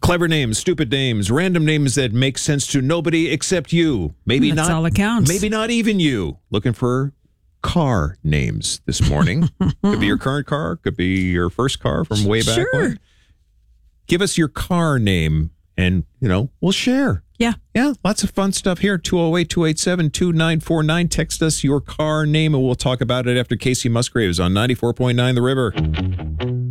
Clever names, stupid names, random names that make sense to nobody except you. Maybe That's not. all that counts. Maybe not even you. Looking for car names this morning. Could be your current car. Could be your first car from way back when. Give us your car name and, we'll share. Yeah. Yeah, lots of fun stuff here. 208-287-2949. Text us your car name and we'll talk about it after Casey Musgraves on 94.9 The River.